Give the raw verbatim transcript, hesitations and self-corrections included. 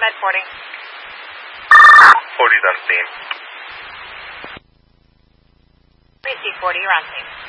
Med forty. forty's on scene. Three C forty, you're on scene.